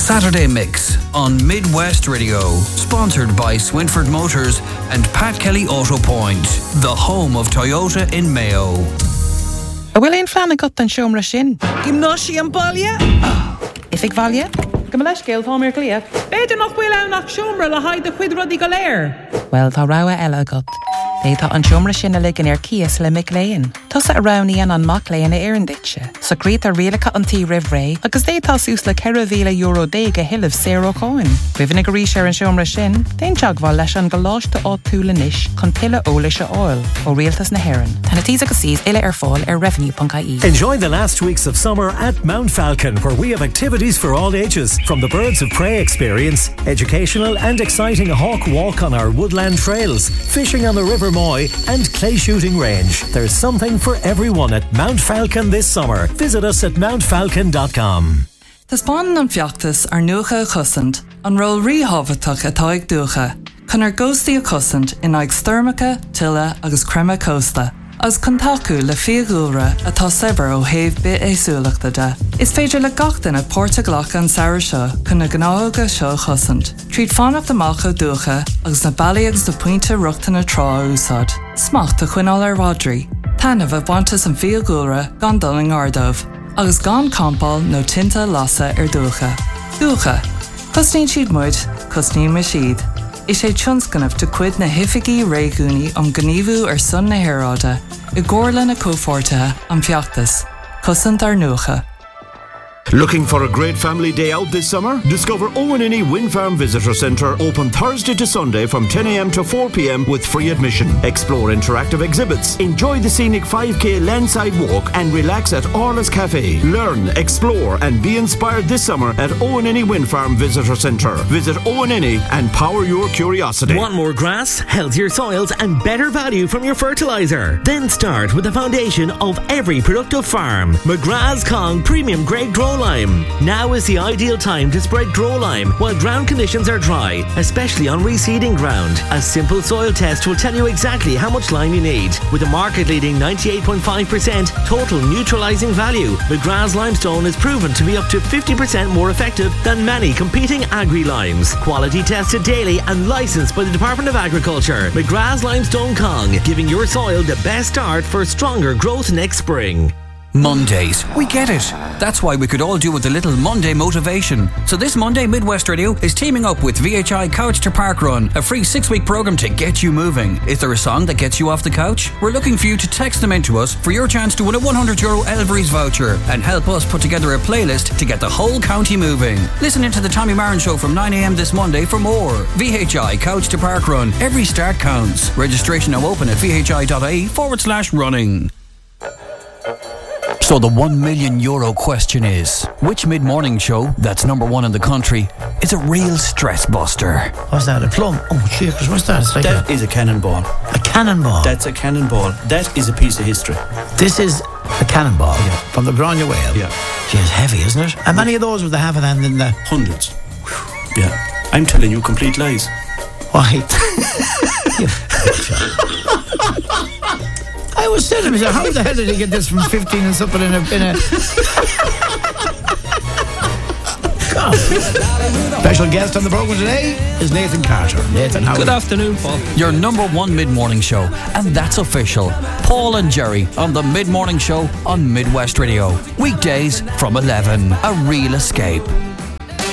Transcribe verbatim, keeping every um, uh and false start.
Saturday Mix on Midwest Radio, sponsored by Swinford Motors and Pat Kelly Auto Point, the home of Toyota in Mayo. Well, ein flanna got an siomra sin. Gymnosi an balja? If ik valja? Gymleisgeel van meer kleed. Beter nog wil aan nach siomra la haid de chwidro di galer. Well, tá rawa ella got. They tá an siomra sin a ligan ar kies le micléin. Tusa a raunian an macléin a erinditse. So greet a rielaka an tí riv ray, agus they tá sus le caravela euro dega hill of zero coin. Rivin a garish ar an siomra sin, dein jagval lesh an galosh to o tulanish, con pilla olish a oil, o realtas na heron. Tan a teas agus sees illa ar fall ar revenue punk I E. Enjoy the last weeks of summer at Mount Falcon, where we have activities for all ages, from the Birds of Prey experience, educational and exciting hawk walk on our woodland trails, fishing on the River Moy, and clay shooting range. There's something for everyone at Mount Falcon this summer. Visit us at mount falcon dot com. Tá spáin an fiachtas ar nuacha a chusant, an ról ríhabhatach atá ag dúcha, chun ar ghóstaí a chusant in ag styrmacha, tilla agus crema costa. As contacu le fiagúra atá sever ó héh bit éasúlachta de. Is féidir le gachtain a Portaglach an saoir seo chun na gnága seo chusant. Tríd fánacht amach ó dúcha agus na bailí agus do puinte ruchta na trá úsad. Smacht a chuinál ar Rodri. Tanamh a bhaintas an fiagúra gan doling ardómh, agus gan campáil nó tinta lasa ar dúcha. Dúcha. Cosnín siad muid, cosnín me siad. Is sé tionscanmh de cuid na hifigí réigúní am gníomhú ar sun na héráda, I gcóirla na cófortathe an fiachtas, cosant ar nuacha. Looking for a great family day out this summer? Discover Owen Innie Wind Farm Visitor Centre, open Thursday to Sunday from ten a m to four p m with free admission. Explore interactive exhibits, enjoy the scenic five k landside walk and relax at Orla's Cafe. Learn, explore and be inspired this summer at Owen Innie Wind Farm Visitor Centre. Visit Owen Innie and power your curiosity. Want more grass, healthier soils and better value from your fertiliser? Then start with the foundation of every productive farm. McGrath's Kong Premium Grade Grow Lime. Now is the ideal time to spread Grow Lime while ground conditions are dry, especially on reseeding ground. A simple soil test will tell you exactly how much lime you need. With a market-leading ninety-eight point five percent total neutralising value, McGrath's Limestone is proven to be up to fifty percent more effective than many competing agri-limes. Quality tested daily and licensed by the Department of Agriculture. McGrath's Limestone Kong, giving your soil the best start for stronger growth next spring. Mondays. We get it. That's why we could all do with a little Monday motivation. So this Monday, Midwest Radio is teaming up with V H I Couch to Park Run, a free six-week program to get you moving. Is there a song that gets you off the couch? We're looking for you to text them in to us for your chance to win a one hundred euro Elvery's voucher and help us put together a playlist to get the whole county moving. Listen into the Tommy Marin Show from nine a m this Monday for more. V H I Couch to Park Run. Every start counts. Registration now open at vhi.ie forward slash running. So the one million euro question is, which mid-morning show that's number one in the country is a real stress buster? What's that, a plum? Oh, cheers, what's that? It's like that a, is a cannonball. A cannonball? That's a cannonball. That is a piece of history. This is a cannonball? Yeah. From the Branya Whale? Yeah. Gee, it's heavy, isn't it? How many of those with the half a hand in the... Hundreds. Whew. Yeah. I'm telling you complete lies. Why? I was saying to myself, how the hell did he get this from fifteen and something in a... In a... Special guest on the programme today is Nathan Carter. Nathan, how Good afternoon, Paul. Your number one mid-morning show, and that's official. Paul and Jerry on the mid-morning show on Midwest Radio. Weekdays from eleven. A real escape.